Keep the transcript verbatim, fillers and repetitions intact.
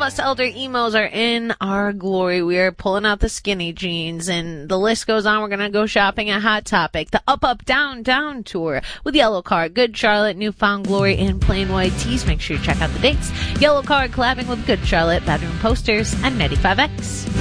us elder emos are in our glory. We are pulling out the skinny jeans, and the list goes on. We're going to go shopping at Hot Topic. The Up, Up, Down, Down tour with Yellow Card, Good Charlotte, Newfound Glory, and Plain White Tees. Make sure you check out the dates. Yellow Card collabing with Good Charlotte, Bedroom Posters, and ninety-five X.